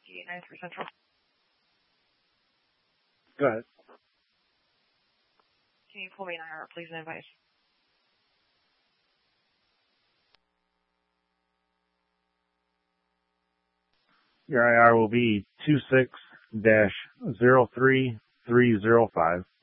5893 Central. Go ahead. Can you pull me an IR, please, and advice? Your IR will be 26-03305.